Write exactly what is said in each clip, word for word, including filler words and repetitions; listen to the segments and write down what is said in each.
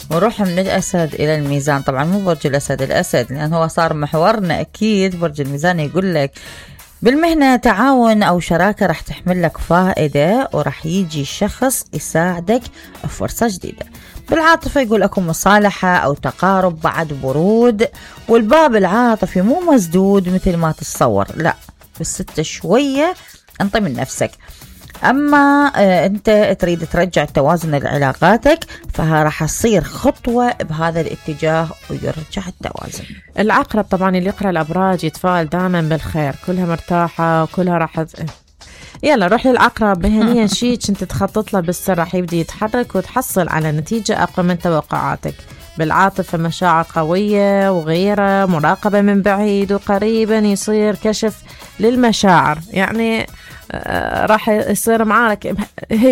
ونروح من الأسد إلى الميزان. طبعا مو برج الأسد، الأسد لأن هو صار محورنا أكيد. برج الميزان يقول لك بالمهنة تعاون أو شراكة راح تحمل لك فائدة، وراح يجي شخص يساعدك في فرصة جديدة. بالعاطفة يقول أكو مصالحة أو تقارب بعد برود، والباب العاطفي مو مسدود مثل ما تتصور، لا بالستة شوية انطي من نفسك. أما آه أنت تريد ترجع التوازن لعلاقاتك، فها راح تصير خطوة بهذا الاتجاه ويرجع التوازن. العقرب طبعا اللي يقرأ الأبراج يتفائل دائما بالخير، كلها مرتاحة وكلها راح. يلا روح للعقرب. مهنيا شيء كنت تخطط له بالسر راح يبدي يتحرك وتحصل على نتيجة أقوى من توقعاتك. بالعاطفة مشاعر قوية وغيرة، مراقبة من بعيد، وقريبا يصير كشف للمشاعر. يعني آه راح يصير معارك هيك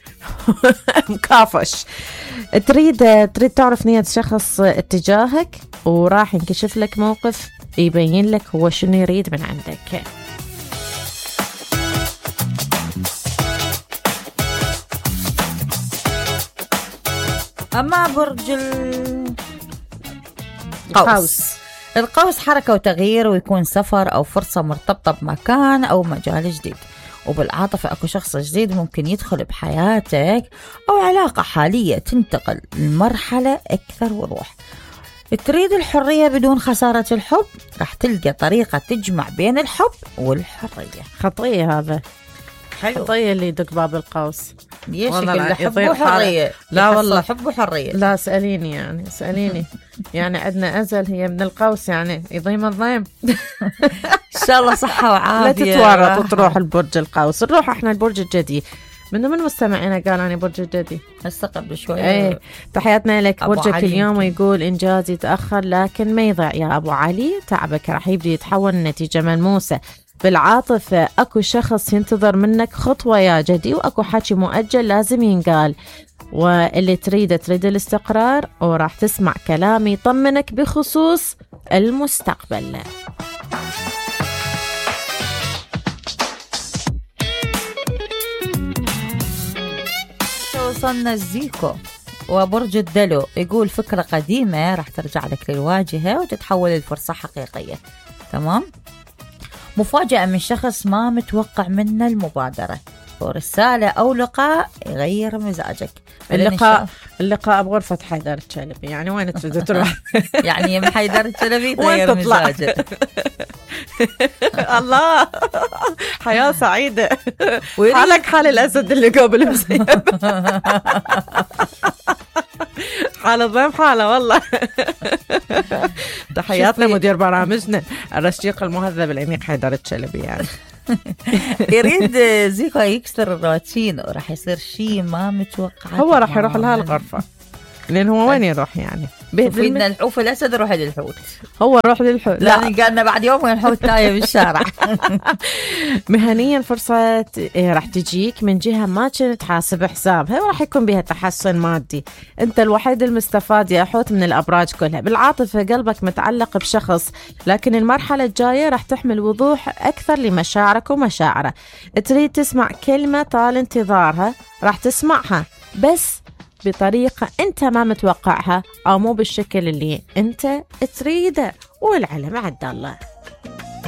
مكافش. تريد تريد تعرف نية شخص اتجاهك، وراح ينكشف لك موقف يبين لك هو شنو يريد من عندك. أما برج القوس، القوس حركة وتغيير، ويكون سفر أو فرصة مرتبطة بمكان أو مجال جديد. وبالعاطفة أكو شخص جديد ممكن يدخل بحياتك، أو علاقة حالية تنتقل لمرحلة أكثر وضوح. تريد الحرية بدون خسارة الحب، راح تلقى طريقة تجمع بين الحب والحرية. خطية هذا، حلو. خطية اللي يدق باب القوس. يشكل حب وحرية. لا والله حب وحرية. لا سأليني يعني سأليني يعني عندنا أزل هي من القوس، يعني يضيم الضيم. إن شاء الله صحة وعافية. لا تتورط وتروح البرج القوس، نروح احنا البرج الجدي. من من مستمعينا قال أنا برج الجدي هسه قبل شوي. ايه تحياتنا لك. برجك اليوم يقول إنجاز يتأخر لكن ما يضيع يا أبو علي، تعبك راح يبدي يتحول نتيجة ملموسة. بالعاطفة أكو شخص ينتظر منك خطوة يا جدي، وأكو حكي مؤجل لازم ينقال. واللي تريده تريد الاستقرار، وراح تسمع كلام يطمنك بخصوص المستقبل. وصلنا الزيكو وبرج الدلو، يقول فكرة قديمة راح ترجع لك للواجهة وتتحول لفرصة حقيقية. تمام. مفاجأة من شخص ما متوقع منه المبادرة، ورسالة أو لقاء يغير مزاجك. اللقاء اللقاء بغرفة حيدر الشلبي، يعني وين تريد تروح؟ يعني يم حيدر الشلبي تغير مزاجك. الله، حياة سعيدة. حالك حال الأسد اللي قبل مسيب. حالة ضيم حالة والله. تحياتنا مدير برامجنا الرشيق المهذب العميق حيدر الشلبي. يعني يريد زيكو يكسر الروتين، وراح يصير شيء ما متوقع. هو راح يروح لها الغرفة، لأن هو وين يروح يعني؟ بدنا الحوف الأسد روح للحوت. هو روح للحوت. لا قالنا بعد يوم وين حوت تايه بالشارع. مهنيا فرصة راح تجيك من جهة ما كنت حاسب حسابها، وراح يكون بها تحسن مادي. انت الوحيد المستفاد يا حوت من الأبراج كلها. بالعاطفة قلبك متعلق بشخص، لكن المرحلة الجاية راح تحمل وضوح أكثر لمشاعرك ومشاعره. تريد تسمع كلمة طال انتظارها، راح تسمعها بس بطريقة أنت ما متوقعها، أو مو بالشكل اللي أنت تريده، والعلم عند الله.